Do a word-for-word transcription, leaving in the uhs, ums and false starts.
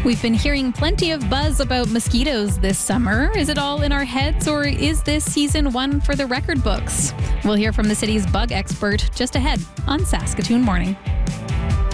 We've been hearing plenty of buzz about mosquitoes this summer. Is it all in our heads, or is this season one for the record books? We'll hear from the city's bug expert just ahead on Saskatoon Morning.